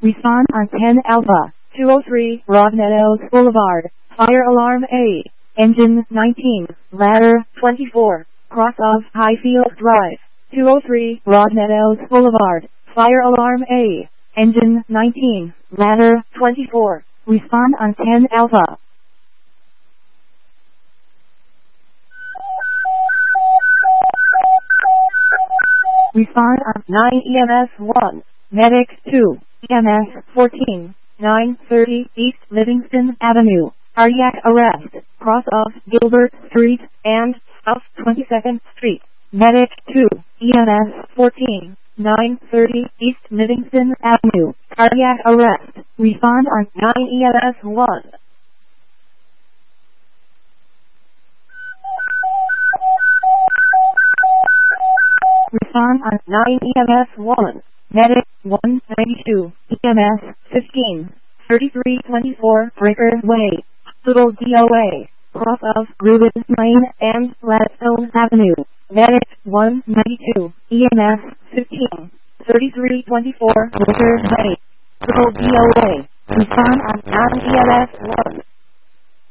Respond on 10 Alpha. 203 Broadmeadows Boulevard. Fire alarm A. Engine 19. Ladder 24. Cross of Highfield Drive. 203 Broadmeadows Boulevard. Fire alarm A. Engine 19. Ladder 24. Respond on 10 Alpha. Respond on 9 EMS 1. Medic 2. EMS 14. 930 East Livingston Avenue. Cardiac arrest. Cross of Gilbert Street and South 22nd Street. Medic 2. EMS 14. 930 East Livingston Avenue. Cardiac arrest. Respond on 9 EMS 1. Respond on 9 EMS 1. Medic 192. EMS 15. 3324 Breaker Way. Hospital DOA. Cross of Rubens Lane and Gladstone Avenue. Medic 192. EMS 15. 3324 Breaker Way. Hospital DOA. Respond on 9 EMS 1.